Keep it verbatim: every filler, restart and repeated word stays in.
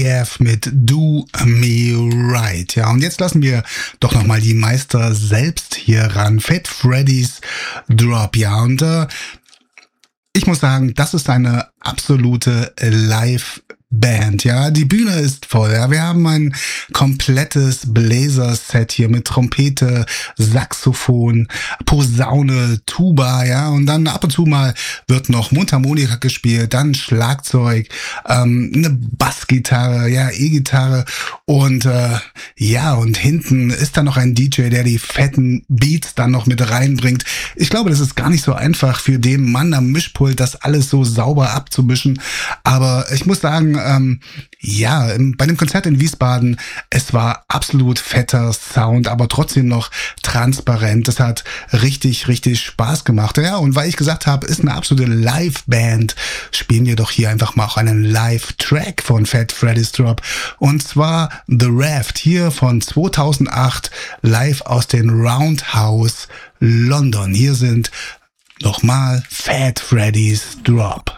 F mit Do Me Right. Ja, und jetzt lassen wir doch nochmal die Meister selbst hier ran. Fat Freddy's Drop. Ja, und äh, ich muss sagen, das ist eine absolute Live-Band, ja. Die Bühne ist voll, ja. Wir haben ein komplettes Bläser-Set hier mit Trompete, Saxophon, Posaune, Tuba, ja. Und dann ab und zu mal wird noch Mundharmonika gespielt, dann Schlagzeug, ähm, eine Bassgitarre, ja, E-Gitarre und äh, ja, und hinten ist dann noch ein D J, der die fetten Beats dann noch mit reinbringt. Ich glaube, das ist gar nicht so einfach für den Mann am Mischpult, das alles so sauber abzumischen. Aber ich muss sagen, ähm, ja, bei dem Konzert in Wiesbaden, es war absolut fetter Sound, aber trotzdem noch transparent. Das hat richtig, richtig Spaß gemacht. Ja, und weil ich gesagt habe, ist eine absolute Live-Band, spielen wir doch hier einfach mal auch einen Live-Track von Fat Freddy's Drop. Und zwar The Raft, hier von zweitausendacht, live aus den Roundhouse London. Hier sind nochmal Fat Freddy's Drop.